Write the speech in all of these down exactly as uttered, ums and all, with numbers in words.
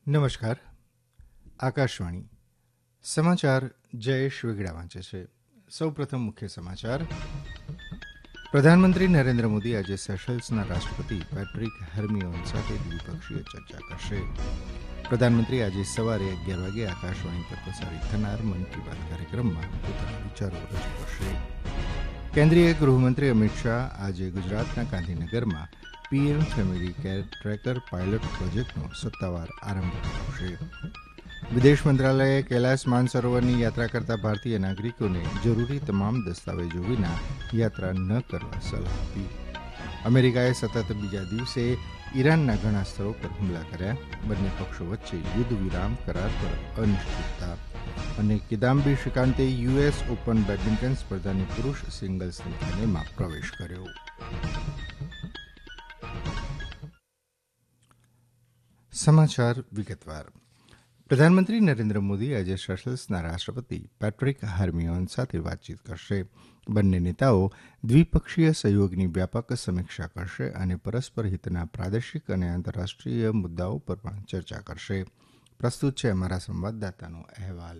નમસ્કાર. આકાશવાણી સમાચાર જયેશ વેગડા વાંચે છે. સૌપ્રથમ મુખ્ય સમાચાર. પ્રધાનમંત્રી નરેન્દ્ર મોદી આજે સેશલ્સના રાષ્ટ્રપતિ પેટ્રિક હેર્મિયોન સાથે દ્વિપક્ષીય ચર્ચા કરશે. પ્રધાનમંત્રી આજે સવારે અગિયાર વાગે આકાશવાણી પર પ્રસારિત થનાર મન કી બાત કાર્યક્રમમાં પોતાના વિચારો રજૂ કરશે. કેન્દ્રીય ગૃહમંત્રી અમિત શાહ આજે ગુજરાતના ગાંધીનગરમાં PM family care tracker pilot પ્રોજેક્ટનો સત્તાવાર આરંભ કરાવશે. વિદેશ મંત્રાલયે કૈલાસ માનસરોવરની યાત્રા કરતા ભારતીય નાગરિકોને જરૂરી તમામ દસ્તાવેજો વિના યાત્રા ન કરવા સલાહ આપી. અમેરિકાએ સતત બીજા દિવસે ઈરાનના ઘણા સ્થળો પર હુમલા કર્યા. બંને પક્ષો વચ્ચે યુદ્ધ વિરામ કરાર પર અનિશ્ચિતતા. અને કિદામ્બી શ્રીકાંતે યુએસ ઓપન બેડમિન્ટન સ્પર્ધાની પુરૂષ સિંગલ્સની ફાઇનલમાં પ્રવેશ કર્યો. સમાચાર વિગતવાર. પ્રધાનમંત્રી નરેન્દ્ર મોદી આજે સેશલ્સના રાષ્ટ્રપતિ પેટ્રિક હેર્મિયોન સાથે વાતચીત કરશે. બંને નેતાઓ દ્વિપક્ષીય સહયોગની વ્યાપક સમીક્ષા કરશે અને પરસ્પર હિતના પ્રાદેશિક અને આંતરરાષ્ટ્રીય મુદ્દાઓ પર પણ ચર્ચા કરશે. પ્રસ્તુત છે અમારા સંવાદદાતાનો અહેવાલ.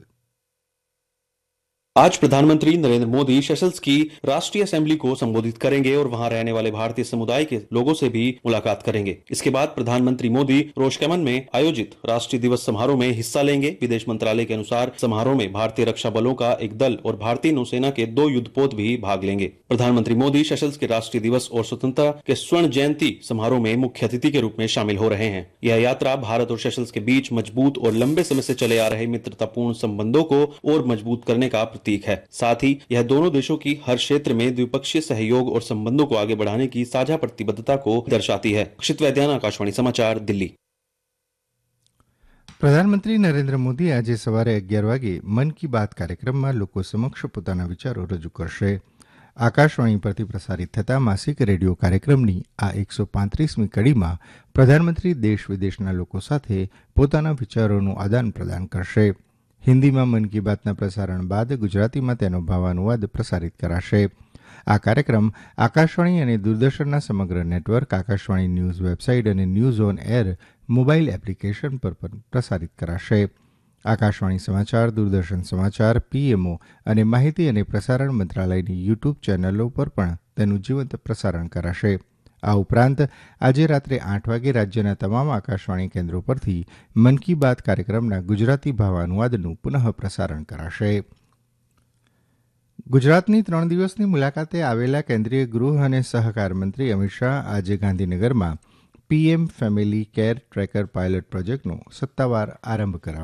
आज प्रधानमंत्री नरेंद्र मोदी सेशल्स की राष्ट्रीय असेंबली को संबोधित करेंगे और वहां रहने वाले भारतीय समुदाय के लोगों से भी मुलाकात करेंगे. इसके बाद प्रधानमंत्री मोदी रोशकेमन में आयोजित राष्ट्रीय दिवस समारोह में हिस्सा लेंगे. विदेश मंत्रालय के अनुसार समारोह में भारतीय रक्षा बलों का एक दल और भारतीय नौसेना के दो युद्धपोत भी भाग लेंगे. प्रधानमंत्री मोदी सेशल्स के राष्ट्रीय दिवस और स्वतंत्रता के स्वर्ण जयंती समारोह में मुख्य अतिथि के रूप में शामिल हो रहे हैं. यह यात्रा भारत और सेशल्स के बीच मजबूत और लंबे समय से चले आ रहे मित्रतापूर्ण संबंधों को और मजबूत करने का प्रतीक है. साथ ही यह दोनों देशों की हर क्षेत्र में द्विपक्षीय सहयोग और संबंधों को आगे बढ़ाने की साझा प्रतिबद्धता को दर्शाती है. अक्षित वैद्यान, आकाशवाणी समाचार, दिल्ली. પ્રધાનમંત્રી નરેન્દ્ર મોદી આજે સવારે અગિયાર વાગે મન કી બાત કાર્યક્રમમાં લોકો સમક્ષ પોતાના વિચારો રજૂ કરશે. આકાશવાણી પરથી પ્રસારિત થતા માસિક રેડિયો કાર્યક્રમની આ એકસો પાંત્રીસમી કડીમાં પ્રધાનમંત્રી દેશ વિદેશના લોકો સાથે પોતાના વિચારોનું આદાન પ્રદાન કરશે. હિન્દીમાં મન કી બાતના પ્રસારણ બાદ ગુજરાતીમાં તેનો ભાવાનુવાદ પ્રસારિત કરાશે. આ કાર્યક્રમ આકાશવાણી અને દૂરદર્શનના સમગ્ર નેટવર્ક, આકાશવાણી ન્યૂઝ વેબસાઇટ અને news on air mobile application પર પણ પ્રસારિત કરાશે. આકાશવાણી સમાચાર, દૂરદર્શન સમાચાર, પીએમઓ અને માહિતી અને પ્રસારણ મંત્રાલયની યુટ્યુબ ચેનલો પર પણ તેનું જીવંત પ્રસારણ કરાશે. આ ઉપરાંત આજે રાત્રે આઠ વાગે રાજ્યના તમામ આકાશવાણી કેન્દ્રો પરથી મન કી બાત કાર્યક્રમના ગુજરાતી ભાવાનુવાદનું પુનઃ પ્રસારણ કરાશે. ગુજરાતની ત્રણ દિવસની મુલાકાતે આવેલા કેન્દ્રીય ગૃહ અને સહકાર મંત્રી અમિત શાહ આજે ગાંધીનગરમાં PM family care tracker pilot પ્રોજેક્ટનો સત્તાવાર આરંભ કરાવશે.